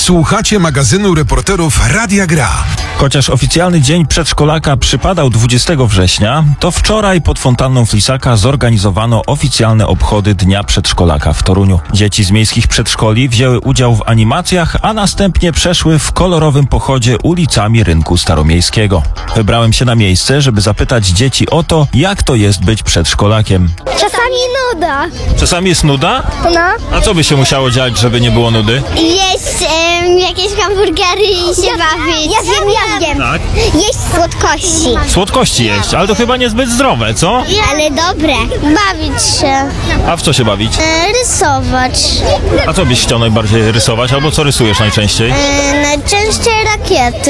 Słuchacie magazynu reporterów Radia Gra. Chociaż oficjalny dzień przedszkolaka przypadał 20 września, to wczoraj pod fontanną Flisaka zorganizowano oficjalne obchody Dnia Przedszkolaka w Toruniu. Dzieci z miejskich przedszkoli wzięły udział w animacjach, a następnie przeszły w kolorowym pochodzie ulicami Rynku Staromiejskiego. Wybrałem się na miejsce, żeby zapytać dzieci o to, jak to jest być przedszkolakiem. Czasami nuda. Czasami jest nuda? No. A co by się musiało dziać, żeby nie było nudy? Jeść jakieś hamburgery i się bawić. Ja wiem. Tak. Jeść słodkości. Słodkości jeść, ale to chyba niezbyt zdrowe, co? Ale dobre. Bawić się. A w co się bawić? Rysować. A co byś chciał najbardziej rysować, albo co rysujesz najczęściej? Najczęściej rakiety.